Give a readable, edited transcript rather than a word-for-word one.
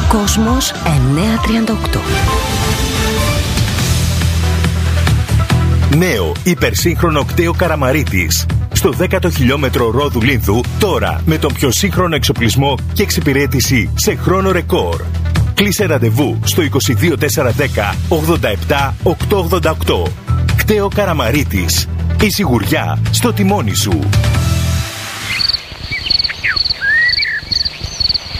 Κόσμος 938. Νέο υπερσύγχρονο κτέο Καραμαρίτης. Στο 10ο χιλιόμετρο Ρόδου Λίνθου, τώρα με τον πιο σύγχρονο εξοπλισμό και εξυπηρέτηση σε χρόνο ρεκόρ. Κλείσε ραντεβού στο 22410 87 888. Κτέο Καραμαρίτης. Η σιγουριά στο τιμόνι σου.